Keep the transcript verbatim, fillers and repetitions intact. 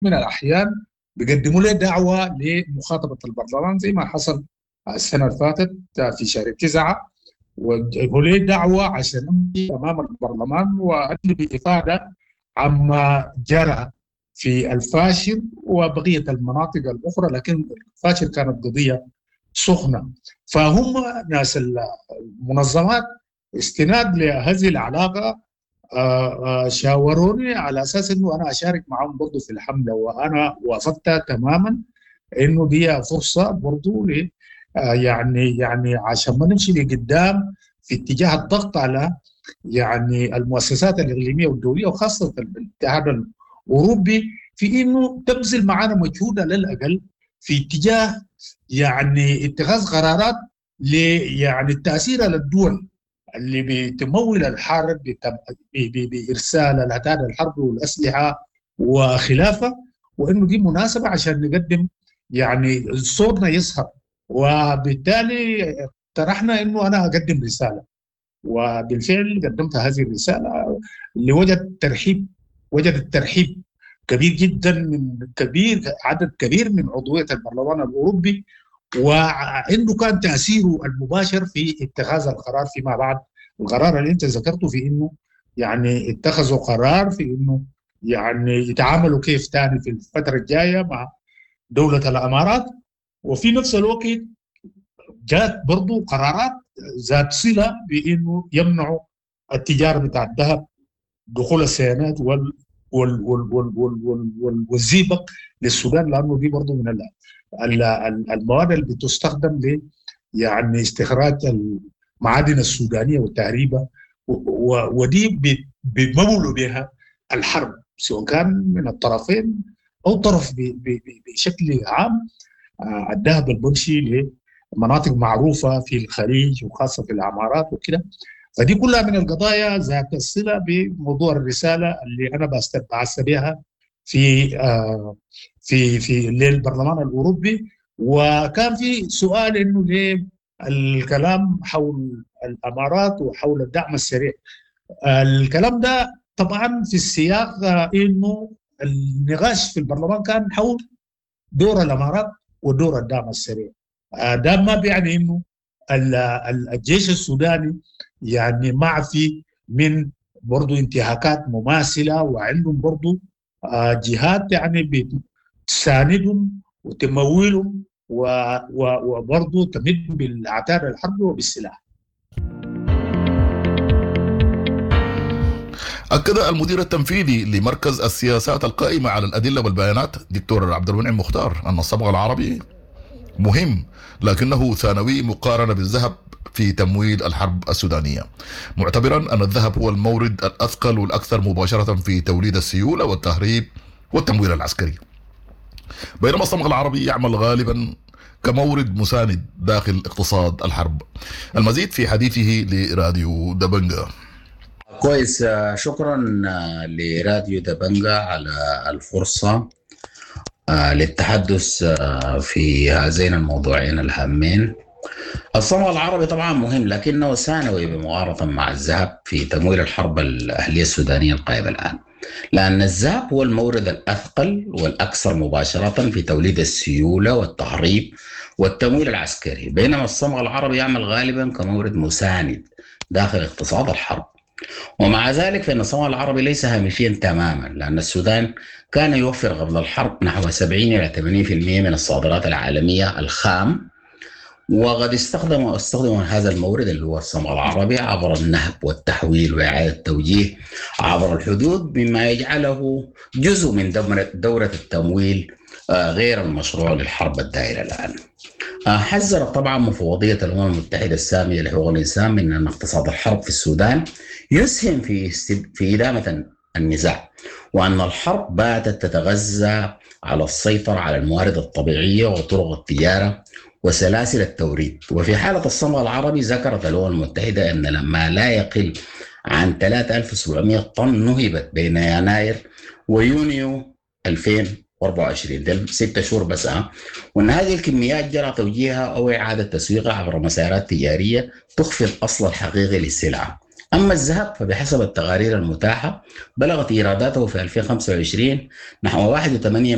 من الأحيان بيقدموا له دعوة لمخاطبة البرلمان زي ما حصل السنة اللي فاتت في شهر تسعة، وجابوا له دعوة عشان أمشي أمام البرلمان وأدلي بإفادة عما جرى في الفاشر وبقية المناطق الأخرى، لكن الفاشر كانت قضية سخنة. فهم ناس المنظمات استناد لهذه العلاقة شاوروني على أساس أنه أنا أشارك معهم برضو في الحملة، وأنا وافقت تماما أنه دي فرصة برضو ل يعني يعني عشان ما نمشي لقدام في اتجاه الضغط على يعني المؤسسات الإقليمية والدولية وخاصة الاتحاد الأوروبي في أنه تبذل معنا مجهود على الأقل في اتجاه يعني اتخاذ قرارات ل يعني التأثير على الدول اللي بتمول الحرب بإرسال العتاد الحرب والأسلحة وخلافه، وإنه دي مناسبة عشان نقدم يعني صوتنا يظهر. وبالتالي اقترحنا إنه أنا أقدم رسالة، وبالفعل قدمت هذه الرسالة اللي وجد ترحيب وجد الترحيب كبير جدا من كبير عدد كبير من عضوية البرلمان الأوروبي، وعنده كان تأثيره المباشر في اتخاذ القرار فيما بعد. القرار اللي انت ذكرته في انه يعني اتخذوا قرار في انه يعني يتعاملوا كيف تاني في الفترة الجاية مع دولة الامارات، وفي نفس الوقت جاءت برضو قرارات ذات صلة بانه يمنعوا التجارة بتاع الذهب، دخول السيانات وال وال وال وال وال وال والزيبق للسودان، لانه دي برضو من المواد اللي بتستخدم ل يعني استخراج المعادن السودانيه والتهريبه، ودي بيمولوا بها الحرب سواء كان من الطرفين او طرف بشكل عام. الذهب البنشي لمناطق معروفه في الخليج وخاصه في الامارات وكده. فدي كلها من القضايا ذات الصله بموضوع الرساله اللي انا بعث بها في آه في في للبرلمان الاوروبي. وكان في سؤال انه ليه الكلام حول الامارات وحول الدعم السريع. الكلام ده طبعا في السياق انه النقاش في البرلمان كان حول دور الامارات ودور الدعم السريع. ده ما بيعني انه الجيش السوداني يعني معفي من برضو انتهاكات مماثله، وعندهم برضو جهات يعني بتساندهم وتمويلهم وبرضه تمد بالعتاد الحرب وبالسلاح. أكد المدير التنفيذي لمركز السياسات القائمة على الأدلة والبيانات دكتور عبد المنعم مختار أن الصبغة العربي مهم لكنه ثانوي مقارنة بالذهب في تمويل الحرب السودانية، معتبرا أن الذهب هو المورد الأثقل والأكثر مباشرة في توليد السيولة والتهريب والتمويل العسكري، بينما الصمغ العربي يعمل غالبا كمورد مساند داخل اقتصاد الحرب. المزيد في حديثه لراديو دبنجا. كويس، شكرا لراديو دبنجا على الفرصة للتحدث في هذين الموضوعين الهامين. الصمغ العربي طبعا مهم لكنه ثانوي بمقارنة مع الذهب في تمويل الحرب الأهلية السودانية القائمة الآن، لأن الذهب هو المورد الأثقل والأكثر مباشرة في توليد السيولة والتهريب والتمويل العسكري، بينما الصمغ العربي يعمل غالبا كمورد مساند داخل اقتصاد الحرب. ومع ذلك فإن الصمغ العربي ليس هامشيا تماما، لأن السودان كان يوفر قبل الحرب نحو سبعين إلى ثمانين بالمئة من الصادرات العالمية الخام، وقد استخدم استخدم هذا المورد اللي هو الصمغ العربي عبر النهب والتحويل وإعادة التوجيه عبر الحدود، مما يجعله جزء من دورة التمويل غير المشروع للحرب الدائرة الآن. حذرت طبعا مفوضية الأمم المتحدة السامية لحقوق الإنسان من أن اقتصاد الحرب في السودان يسهم في في إدامة النزاع، وأن الحرب باتت تتغذى على السيطرة على الموارد الطبيعية وطرق التجارة وسلاسل التوريد. وفي حالة الصمغ العربي ذكرت الأمم المتحدة أن لما لا يقل عن ثلاثة آلاف وسبعمئة طن نهبت بين يناير ويونيو ألفين وأربعة وعشرين، ده ستة شهور بس، أه وأن هذه الكميات جرى توجيهها أو إعادة تسويقها عبر مسارات تجارية تخفي الأصل الحقيقي للسلعة. أما الذهب فبحسب التقارير المتاحة بلغت إيراداته في ألفين وخمسة وعشرين نحو واحد وثمانين